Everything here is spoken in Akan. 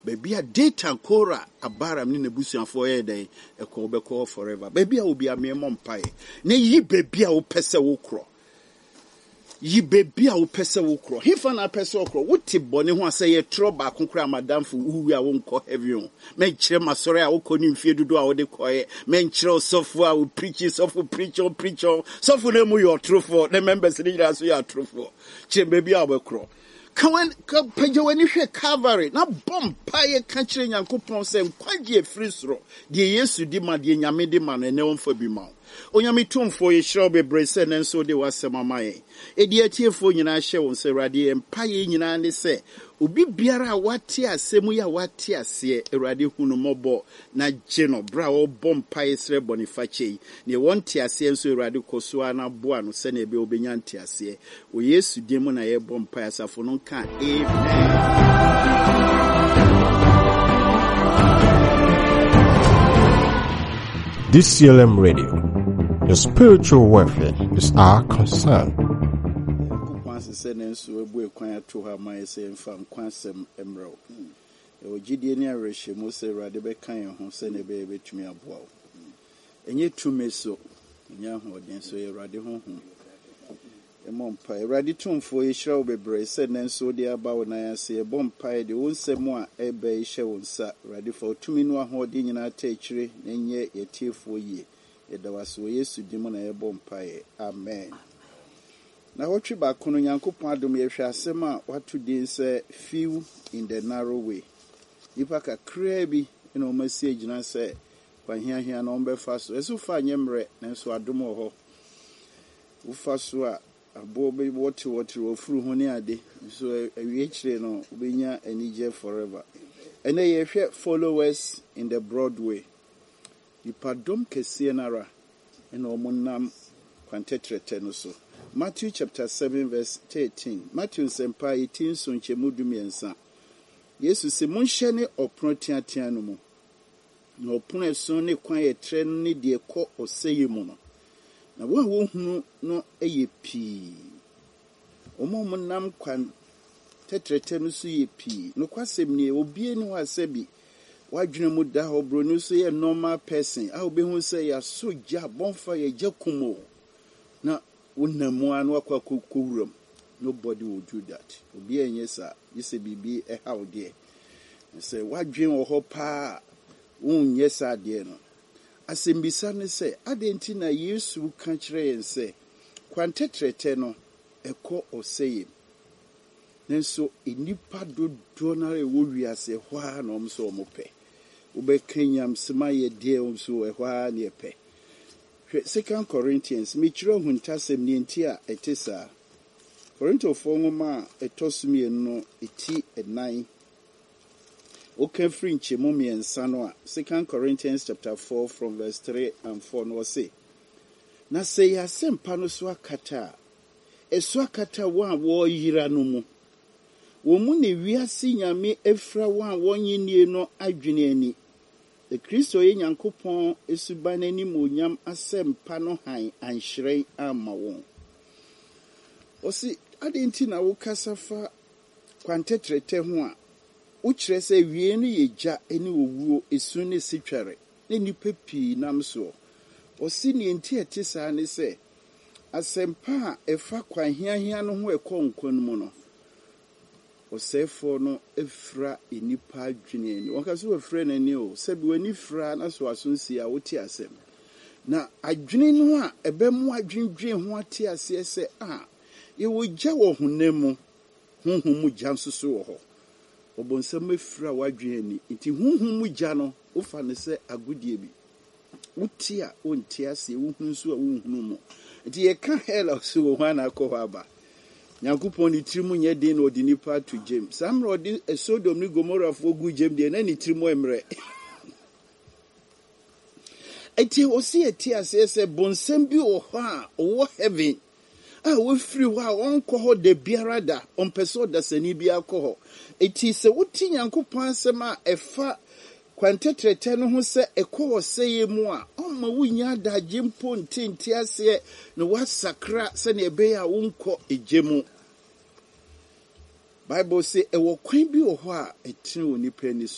Baby a data kora abara me ne busuafo ye den ekọ obekọ forever. Baby a obi a me mompae. Na yi baby a wo pese wo kro. Yi baby a wo pese wo kro. Hifa na pese wo kro. Wo ti bone ho ase ye tro ba konkra madam fu uwi a wo nkọ heavy on. Men kire masore a wo koni mfie dudu a wo de koye. Men kire osofo a wo preach preach on. Sofo na mu your true for. The members ni so your true for. Kire baby a wo kro. Kawan page when you hear Calvary na bompaye kanchire Nyankopon se nkwaje free soro de Yesu di ma de nyame di ma na wonfa bi ma onyame tumfo ye hire bebre se nenso de wasemamaye edi atiefo nyina hye won se Awurade empaye nyina ne se obi biara wate asemu ya wate ase Awurade hunu mobo na geno bra wo bompaye sre bonifache ne wonte ase enso Awurade koso na boa no se na ebe obenya nte ase o Yesu di mu na ye bompaye asafo no ka amen. DCLM Radio, your spiritual welfare is our concern. Senenso ebu kwan to ha mai se mfa kwansem emro e ogidie ni arehye mo se Awurade be kan ho se ne be betumi aboa enye tume so nya ho den so Awurade ho emompa Awurade tumfo ye hira obebre se nenso de aba wo nan ase ebompa de wonsem a ebe hye wonsa Awurade fa tumi no ho de nyina ta akire na nye yetiefo yie yedawaso Yesu di mo na ebompa amen. Na hotwe ba kono Nyankopon adom ye hwe asem a watu din se few in the narrow way. Ipa kakra bi na o masi agina se kwahiahia na ombe fa so. Esu fa nyemre na so adom ho. Wo fa so a abo be wote ofuru ho ne ade. So awie kire no obenya anije forever. Ene ye hwe followers in the broad way. Ipa dom kese nara na omunam kwantetrete no so. Matthew chapter 7 verse 13. Matthew sempa 18 so nchemu dumiensa. Yesu se monhye ne opro tiatia no mu. Na opro eso ne kwan yetre no ne de ekọ oseye mu no. Na wo hunu no eye pii. Omo nam kwan tetrete no so ye pii. No kwasem ne obie ne wasabi. Wadwene mu da ho bro no so ye normal person. A obehu se ya soja bonfa ye jakumo. Na unamu anu akwa kuwuram. Nobody will do that. Obi enye sa yese bibi how there. Say wadwen wo ho pa unye sa de no. Asembisa ne se adenti na Yesu ka kire yen se kwantetrete no ekọ oseye. Nenso enipa dodo na ewo wiase hwa na omso omope. Obekanyam sema ye de omso ehwa na epe. 2 Corinthians michiro huntasem ni ntia etesa Korinto fongoma etosumie no eti enai oka frinche mumiensa no a 2 Corinthians chapter 4 from verse 3 and 4 no say na say yasempa no so akata esu akata wo yira no mu wo mu ne wiase nyame efra wo nyenie no adwene ani the Kristo ye Nyankopon esubana ni monyam asempa no han anhyrei ama won. Osi adenti na wo kasafa kwantetrete ho a wo kire se wie no ye gya eni owuo esu ne sitware ne nipa pii nam so. Osi ne enti etisa ne se asempa a efa kwanhiahia no ho ekonkon mu no. Osefo no efra enipa adwene ni wakaso efra nani o sebi wani fra na so asonsi a woti asem na adwene no a ebemu adwendwen ho ate ase se ye wo gya wo honemu honhom gya nsoso wo ho obonsam efra wadwene ni nti honhom gya no ofa ne se agodie bi wuti a onti ase wo hunsu a wo hunu mu nti ye ka hela so wo hana akọ aba Nyankopon ni trimu nye din odi nipa to James. Samro odi Sodom ni Gomorrah fo gu James de na ni trimu emre. Eti osi eti asese bonsem bi o ha o heaven. We free wa onko ho de biarada on peso da sani bi akọ. Eti se wuti Nyankopon asema efa kwantetrete no ho se ekọ oseye mu a ma wunya da jimpo ntinti ase no wasakra se ne ebe ya wonko ejemu. Bible say ewo kwan bi wo ho a etine oni pani